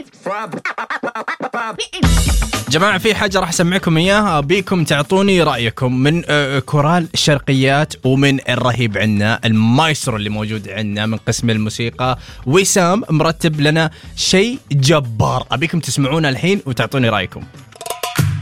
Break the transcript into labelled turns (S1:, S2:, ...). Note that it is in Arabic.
S1: جماعة في حاجة راح أسمعكم إياها، أبيكم تعطوني رأيكم من كورال الشرقيات ومن الرهيب عنا المايسترو اللي موجود عنا من قسم الموسيقى وسام، مرتب لنا شيء جبار. أبيكم تسمعونه الحين وتعطوني رأيكم.